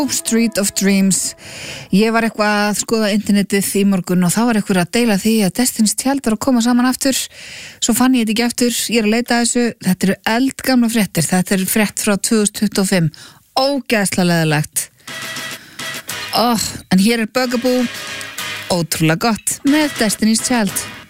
Street of Dreams. Ég var eitthvað að skoða internetið í morgun og þá var eitthvað að deila því að Destiny's Child var að koma saman aftur. Svo fann ég þetta ekki aftur, ég er að leita að þessu. Þetta eru eldgamla fréttir, þetta er frétt frá 2025. Ógeðslega leðilegt. En hér er Bugaboo, ótrúlega gott með Destiny's Child.